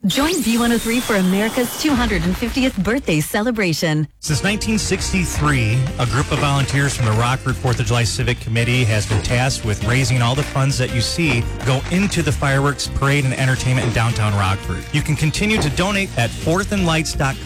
Join B103 for America's 250th birthday celebration. Since 1963, a group of volunteers from the Rockford 4th of July Civic Committee has been tasked with raising all the funds that you see go into the fireworks, parade, and entertainment in downtown Rockford. You can continue to donate at fourthandlights.com.